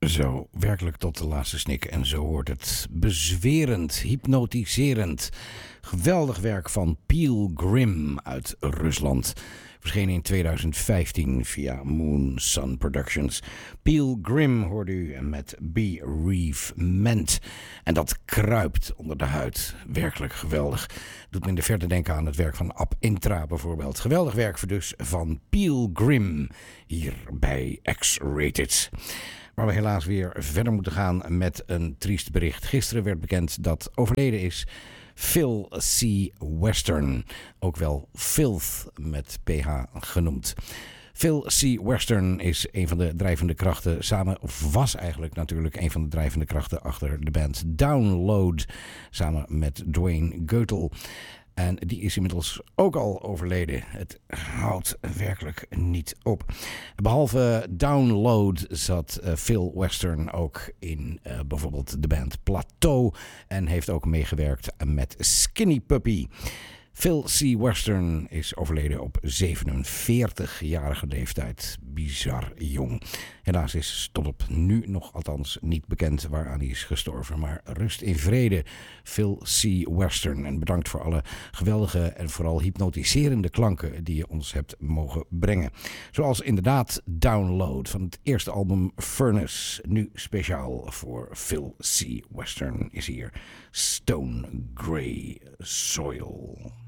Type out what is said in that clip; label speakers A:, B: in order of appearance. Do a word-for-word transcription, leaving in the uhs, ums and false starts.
A: Zo, werkelijk tot de laatste snik. En zo hoort het. Bezwerend, hypnotiserend. Geweldig werk van Pilgrim uit Rusland. Verschenen in tweeduizend vijftien via Moon Sun Productions. Pilgrim hoorde u met Bereavement. En dat kruipt onder de huid. Werkelijk geweldig. Doet me in de verte denken aan het werk van Ab Intra bijvoorbeeld. Geweldig werk dus van Pilgrim hier bij X-Rated. Waar we helaas weer verder moeten gaan met een triest bericht. Gisteren werd bekend dat overleden is Phil C. Western. Ook wel Filth met P H genoemd. Phil C. Western is een van de drijvende krachten samen, of was eigenlijk natuurlijk een van de drijvende krachten achter de band Download. Samen met Dwayne Geutel. En die is inmiddels ook al overleden. Het houdt werkelijk niet op. Behalve Download zat uh, Phil Western ook in uh, bijvoorbeeld de band Plateau. En heeft ook meegewerkt met Skinny Puppy. Phil C. Western is overleden op zevenenveertigjarige leeftijd. Bizar jong. Helaas is tot op nu nog althans niet bekend waaraan hij is gestorven. Maar rust in vrede, Phil C. Western. En bedankt voor alle geweldige en vooral hypnotiserende klanken die je ons hebt mogen brengen. Zoals inderdaad Download van het eerste album Furnace. Nu speciaal voor Phil C. Western is hier Stone Grey Soil.